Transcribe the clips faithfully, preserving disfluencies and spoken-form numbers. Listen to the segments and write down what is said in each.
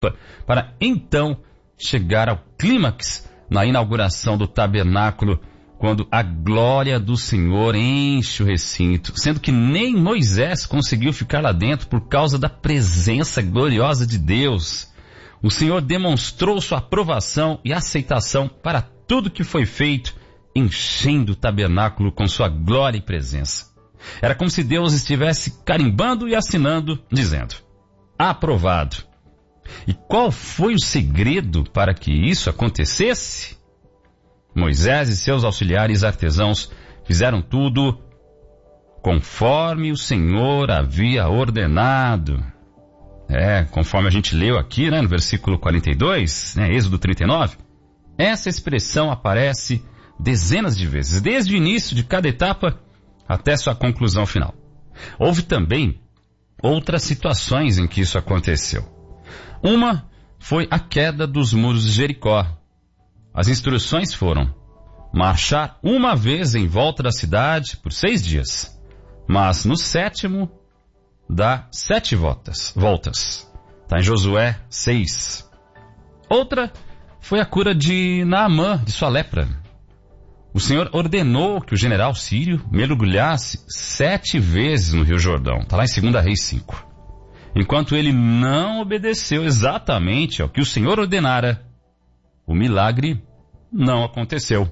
para então chegar ao clímax na inauguração do tabernáculo, quando a glória do Senhor enche o recinto, sendo que nem Moisés conseguiu ficar lá dentro por causa da presença gloriosa de Deus. O Senhor demonstrou sua aprovação e aceitação para tudo que foi feito, enchendo o tabernáculo com sua glória e presença. Era como se Deus estivesse carimbando e assinando, dizendo: aprovado. E qual foi o segredo para que isso acontecesse? Moisés e seus auxiliares artesãos fizeram tudo conforme o Senhor havia ordenado. É, conforme a gente leu aqui, né, no versículo quarenta e dois, né, Êxodo trinta e nove, essa expressão aparece dezenas de vezes, desde o início de cada etapa até sua conclusão final. Houve também outras situações em que isso aconteceu. Uma foi a queda dos muros de Jericó. As instruções foram marchar uma vez em volta da cidade por seis dias, mas no sétimo dá sete voltas. voltas. Está em Josué seis. Outra foi a cura de Naamã, de sua lepra. O Senhor ordenou que o general sírio mergulhasse sete vezes no Rio Jordão. Está lá em segunda Reis cinco. Enquanto ele não obedeceu exatamente ao que o Senhor ordenara, o milagre não aconteceu.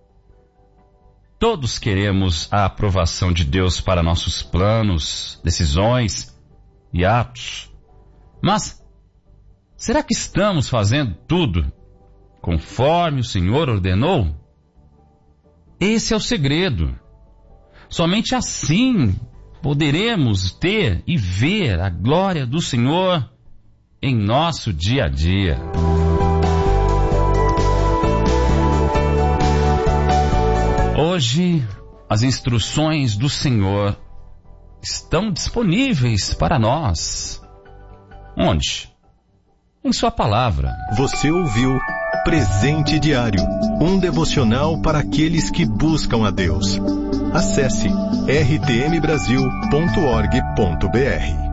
Todos queremos a aprovação de Deus para nossos planos, decisões e atos. Mas, será que estamos fazendo tudo conforme o Senhor ordenou? Esse é o segredo. Somente assim poderemos ter e ver a glória do Senhor em nosso dia a dia. Hoje, as instruções do Senhor estão disponíveis para nós. Onde? Em sua palavra. Você ouviu Presente Diário, um devocional para aqueles que buscam a Deus. Acesse r t m brasil ponto org ponto b r.